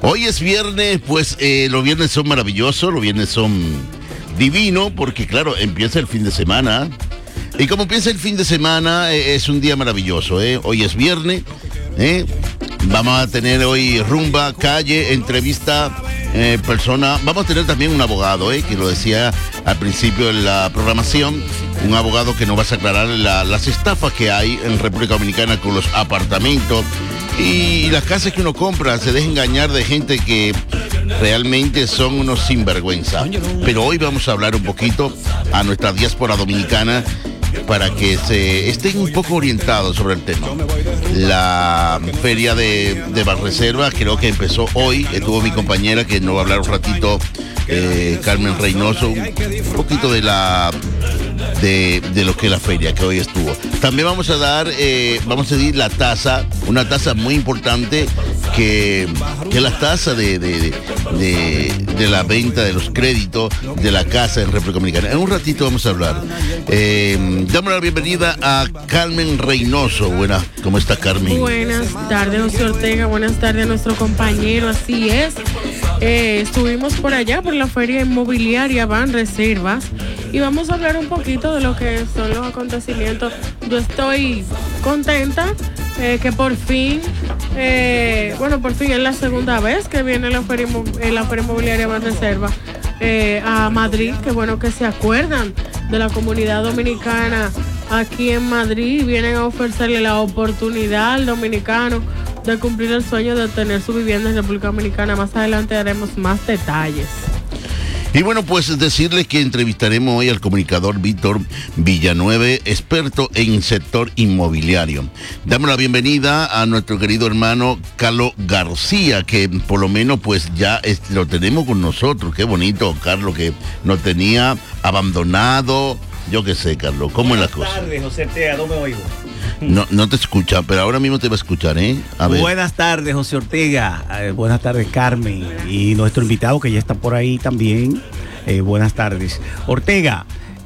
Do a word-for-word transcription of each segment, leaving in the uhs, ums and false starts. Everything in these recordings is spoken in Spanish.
Hoy es viernes, pues eh, los viernes son maravillosos, los viernes son divinos, porque claro, empieza el fin de semana. Y como empieza el fin de semana, eh, es un día maravilloso, ¿eh? Hoy es viernes, ¿eh? Vamos a tener hoy rumba, calle, entrevista, eh, persona. Vamos a tener también un abogado, ¿eh? Que lo decía al principio de la programación. Un abogado que nos va a aclarar la, las estafas que hay en República Dominicana con los apartamentos y las casas que uno compra. Se deja engañar de gente que realmente son unos sinvergüenza. Pero hoy vamos a hablar un poquito a nuestra diáspora dominicana para que se estén un poco orientados sobre el tema. La feria de, de Banreservas creo que empezó hoy. Estuvo mi compañera que nos va a hablar un ratito, eh, Carmen Reynoso, un poquito de la de, de lo que es la feria que hoy estuvo. También vamos a dar, eh, vamos a decir la tasa, una tasa muy importante que, que es la tasa de, de, de, de la venta de los créditos de la casa en República Dominicana. En un ratito vamos a hablar. Eh, damos la bienvenida a Carmen Reynoso. Buenas, ¿cómo está Carmen? Buenas tardes, José Ortega. Buenas tardes a nuestro compañero. Así es. Eh, estuvimos por allá por la feria inmobiliaria Banreservas y vamos a hablar un poquito de lo que son los acontecimientos. Yo estoy contenta eh, que por fin, eh, bueno, por fin es la segunda vez que viene la feria, eh, la feria inmobiliaria Banreservas eh, a Madrid. Qué bueno que se acuerdan de la comunidad dominicana aquí en Madrid y vienen a ofrecerle la oportunidad al dominicano de cumplir el sueño de tener su vivienda en República Dominicana. Más adelante daremos más detalles. Y bueno, pues decirles que entrevistaremos hoy al comunicador Víctor Villanueva, experto en sector inmobiliario. Damos la bienvenida a nuestro querido hermano Carlos García, que por lo menos pues ya es, lo tenemos con nosotros. Qué bonito, Carlos, que nos tenía abandonado. Yo qué sé, Carlos, ¿cómo es la cosa? Buenas tardes, José Ortega, no me oigo. No, no te escucha, pero ahora mismo te va a escuchar, ¿eh? A ver. Buenas tardes, José Ortega. Eh, buenas tardes, Carmen. Y nuestro invitado que ya está por ahí también. Eh, buenas tardes. Ortega,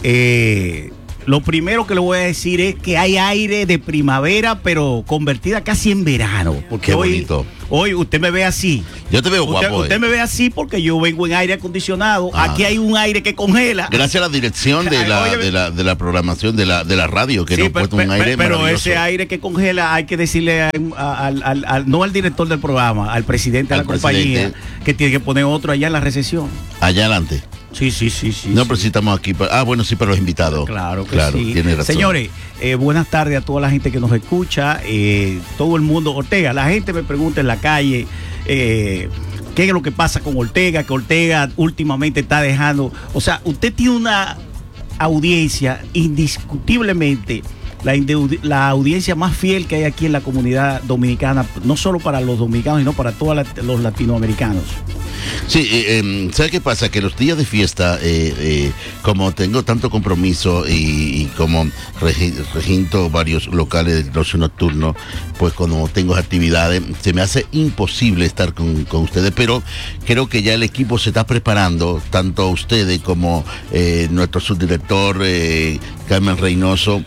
eh, lo primero que le voy a decir es que hay aire de primavera, pero convertida casi en verano. Porque qué hoy, bonito. Hoy usted me ve así. Yo te veo usted, guapo. Usted eh. me ve así porque yo vengo en aire acondicionado. Ah. Aquí hay un aire que congela. Gracias a la dirección de la, Oye, de la, de la programación de la, de la radio, que sí, nos ha puesto un aire pero maravilloso. ese aire que congela hay que decirle a, a, al, al, al, no al director del programa, al presidente de Al la compañía, presidente. que tiene que poner otro allá en la recesión. Allá adelante. Sí, sí, sí, sí. No, sí. pero si estamos aquí. Para, ah, bueno, sí, para los invitados. Claro que claro, sí. tiene razón. Señores, eh, buenas tardes a toda la gente que nos escucha, eh, todo el mundo. Ortega, la gente me pregunta en la calle, eh, ¿qué es lo que pasa con Ortega? Que Ortega últimamente está dejando... O sea, usted tiene una audiencia indiscutiblemente... La, la audiencia más fiel que hay aquí en la comunidad dominicana, no solo para los dominicanos, sino para todos la, los latinoamericanos. Sí, eh, eh, ¿sabe qué pasa? Que los días de fiesta, eh, eh, como tengo tanto compromiso y, y como regi reginto varios locales de ocio nocturno, pues cuando tengo actividades, se me hace imposible estar con, con ustedes, pero creo que ya el equipo se está preparando, tanto ustedes como eh, nuestro subdirector, eh, Carmen Reynoso,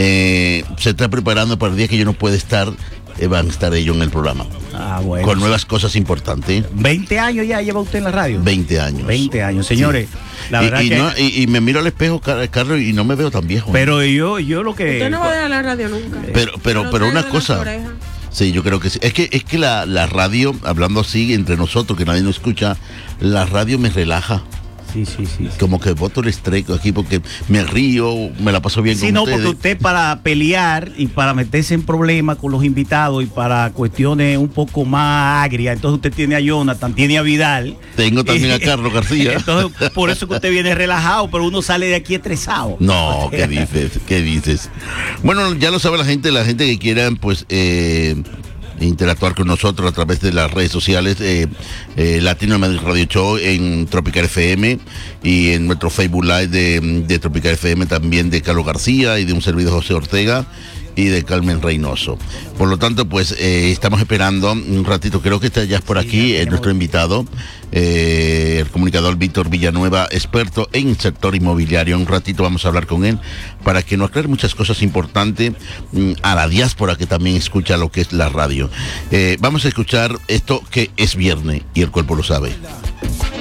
eh, se está preparando para el día que yo no pueda estar. Eh, van a estar ellos en el programa. Ah, bueno. Con nuevas cosas importantes. veinte años ya lleva usted en la radio. veinte años. veinte años, señores. Sí. La y, verdad y, que... no, y, y me miro al espejo, Carlos, y no me veo tan viejo. Pero yo, yo lo que... Usted no va a dejar la radio nunca. Pero, pero, pero, pero una cosa. Sí, yo creo que sí. Es que, es que la, la radio, hablando así entre nosotros, que nadie nos escucha, la radio me relaja. Sí, sí, sí, sí. Como que voto el estreco aquí porque me río, me la paso bien sí, con no, ustedes. porque usted para pelear y para meterse en problemas con los invitados y para cuestiones un poco más agrias, entonces usted tiene a Jonathan, tiene a Vidal. Tengo también a Carlos García. Entonces, por eso que usted viene relajado, pero uno sale de aquí estresado. No, ¿qué dices? ¿Qué dices? Bueno, ya lo sabe la gente, la gente que quiera, pues... Eh, interactuar con nosotros a través de las redes sociales, eh, eh, Latino Madrid Radio Show en Tropical F M y en nuestro Facebook Live de, de Tropical F M también de Carlos García y de un servidor José Ortega, y de Carmen Reynoso. Por lo tanto, pues eh, estamos esperando un ratito, creo que está ya por aquí, sí, nuestro invitado, eh, el comunicador Víctor Villanueva, experto en el sector inmobiliario. Un ratito vamos a hablar con él para que nos aclare muchas cosas importantes mm, a la diáspora que también escucha lo que es la radio. Eh, vamos a escuchar esto que es viernes y el cuerpo lo sabe.